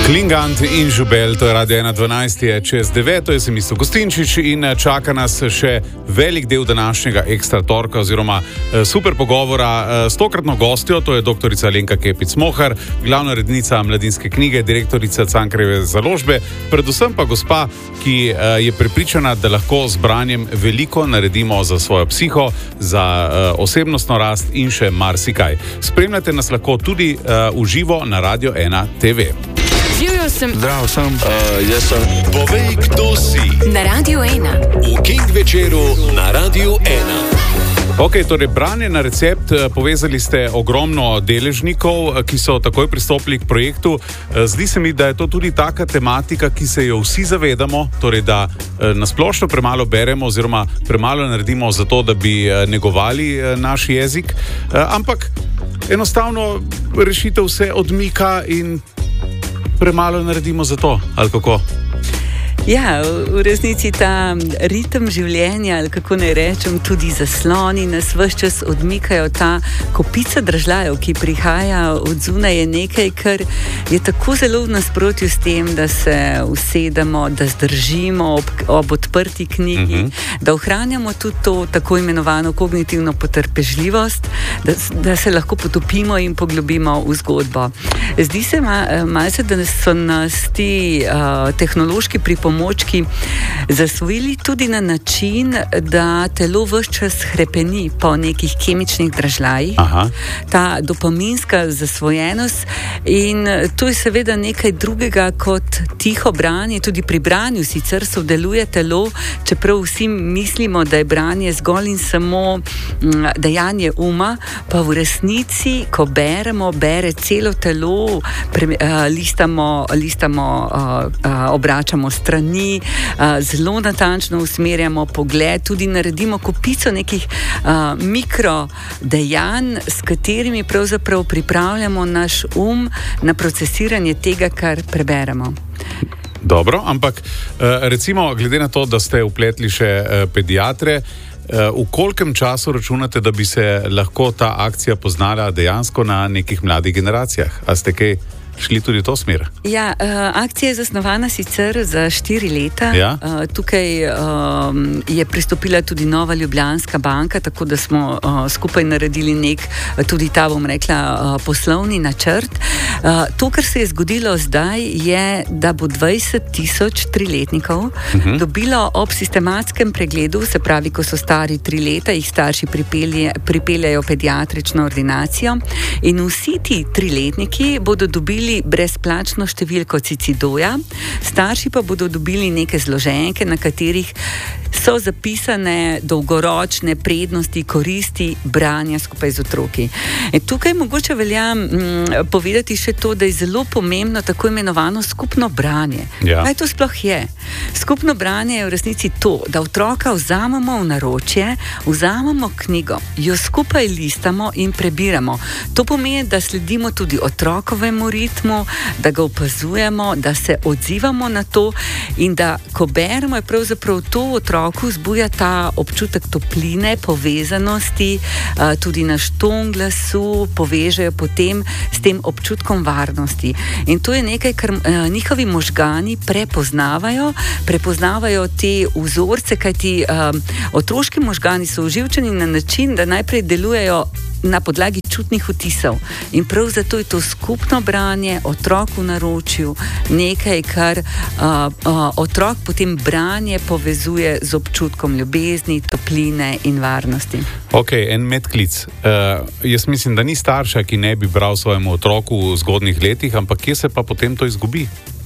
Klingant in Žubel, to je Radio 1.12, je čez 9, to je Semisto Gostinčič in čaka nas še velik del današnjega ekstra torka oziroma super pogovora s tokratno gostjo, to je doktorica Alenka Kepic-Mohar, glavna rednica Mladinske knjige, direktorica Cankarjeve založbe, predvsem pa gospa, ki je prepričana, da lahko z branjem veliko naredimo za svojo psiho, za osebnostno rast in še marsikaj. Spremljate nas lahko tudi v živo na Radio 1 TV. Živjo sem. Zdravo sem. Jaz sem. Povej, kdo si. Na Radio 1. V King večeru na Radio 1. Ok, torej branje na recept, povezali ste ogromno deležnikov, ki so takoj pristopili k projektu. Zdi se mi, da je to tudi taka tematika, ki se jo vsi zavedamo, torej da nasplošno premalo beremo oziroma premalo naredimo za to, da bi negovali naš jezik, ampak enostavno rešitev se odmika in premalo naredimo za to, ali kako? Ja, v resnici ta ritem življenja, ali kako naj rečem, tudi zasloni nas ves čas odmikajo. Ta kopica dražljajev, ki prihaja od zunaj, je nekaj, kar je tako zelo v nasprotju s tem, da se usedemo, da zdržimo ob odprti knjigi, da ohranjamo tudi to tako imenovano kognitivno potrpežljivost, da se lahko potopimo in poglobimo v zgodbo. Zdi se malce, da so nas ti tehnološki pripomočki zasvojili tudi na način, da telo ves čas hrepeni po nekih kemičnih dražljajih. Ta dopaminska zasvojenost, in to je seveda nekaj drugega kot tiho branje. Tudi pri branju sicer sodeluje telo, čeprav vsi mislimo, da je branje zgolj in samo dejanje uma, pa v resnici, ko beremo, bere celo telo, listamo, obračamo strani, zelo natančno usmerjamo pogled, tudi naredimo kopico nekih mikrodejanj, s katerimi pravzaprav pripravljamo naš na procesiranje tega, kar preberemo. Dobro, ampak recimo, glede na to, da ste vpletli še pediatre, v kolkem času računate, da bi se lahko ta akcija poznala dejansko na nekih mladih generacijah? A ste kaj šli tudi v to smer? Ja, akcija je zasnovana sicer za 4 leta. Ja? Tukaj je pristopila tudi Nova Ljubljanska banka, tako da smo skupaj naredili nek, tudi ta, bom rekla, poslovni načrt. To, kar se je zgodilo zdaj, je, da bo 20,000 triletnikov dobilo ob sistematskem pregledu, se pravi, ko so stari 3 leta, jih starši pripeljajo pediatrično ordinacijo, in vsi ti triletniki bodo dobili brezplačno številko Cicidoja, starši pa bodo dobili neke zloženke, na katerih so zapisane dolgoročne prednosti, koristi branja skupaj z otroki. Tukaj mogoče velja povedati še to, da je zelo pomembno tako imenovano skupno branje. Ja. Kaj to sploh je? Skupno branje je v resnici to, da otroka vzamemo v naročje, vzamemo knjigo, jo skupaj listamo in prebiramo. To pomeni, da sledimo tudi otrokovemu ritmu, da ga opazujemo, da se odzivamo na to in da, ko beremo, je pravzaprav to otroku zbuja ta občutek topline, povezanosti, tudi naš ton glasu povežejo potem s tem občutkom varnosti. In to je nekaj, kar njihovi možgani prepoznavajo te vzorce, kajti otroški možgani so oživčeni na način, da najprej delujejo na podlagi čutnih vtisov. In prav zato je to skupno branje, otrok v naročju, nekaj, kar otrok potem branje povezuje z občutkom ljubezni, topline in varnosti. Ok, en medklic. Jaz mislim, da ni starša, ki ne bi bral svojemu otroku v zgodnjih letih, ampak kje se pa potem to izgubi?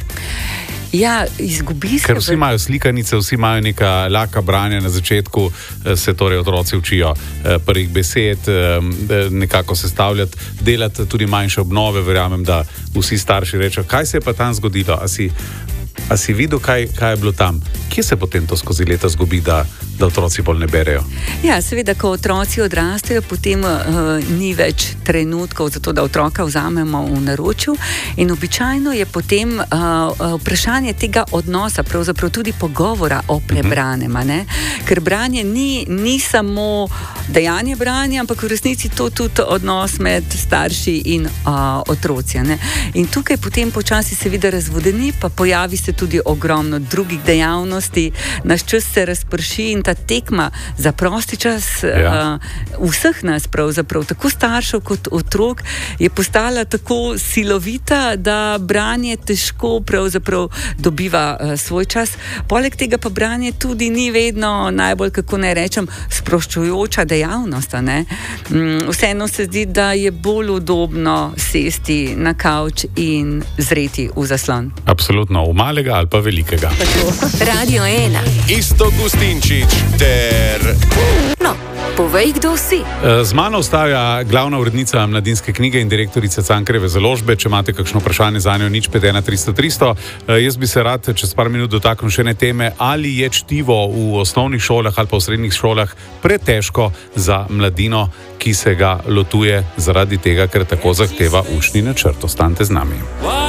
Ja, izgubi se. Ker vsi imajo slikanice, vsi imajo neka laka branja na začetku, se torej otroci učijo prvih besed, nekako sestavljati, delati tudi manjše obnove. Verjamem, da vsi starši rečejo, kaj se je pa tam zgodilo, a si videl, kaj je bilo tam? Kje se potem to skozi leta zgubi, da da otroci bolj ne berejo? Ja, seveda, ko otroci odrastejo, potem ni več trenutkov za to, da otroka vzamemo v naročju, in običajno je potem vprašanje tega odnosa, pravzaprav tudi pogovora o prebranem, ker branje ni samo dejanje branja, ampak v resnici to tudi odnos med starši in otroci. In tukaj potem počasi seveda razvodeni, pa pojavi se tudi ogromno drugih dejavnosti, naš čas se razprši in ta tekma za prosti čas vseh nas, pravzaprav, tako staršev kot otrok, je postala tako silovita, da branje težko pravzaprav dobiva svoj čas. Poleg tega pa branje tudi ni vedno najbolj, kako naj rečem, sproščujoča dejavnost. Vseeno se zdi, da je bolj udobno sesti na kavč in zreti v zaslon. Absolutno, v malega ali pa velikega. Radio 1. Iztok Gustinčič ter... No, povej, kdo si. Z mano ostaja glavna urednica Mladinske knjige in direktorica Cankarjeve založbe. Če imate kakšno vprašanje zanjo, 051 300 300. Jaz bi se rad čez par minut dotaknil še ene teme, ali je čtivo v osnovnih šolah ali pa v srednjih šolah pretežko za mladino, ki se ga lotuje zaradi tega, ker tako zahteva učni načrt. Ostanite z nami.